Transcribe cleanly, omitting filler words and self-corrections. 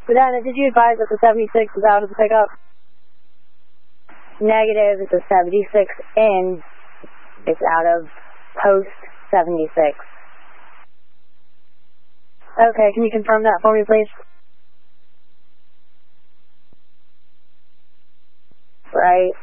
Then, did you advise that the 76 is out of the pickup? Negative, the 76 in is out of post 76. Okay, can you confirm that for me, please? Right.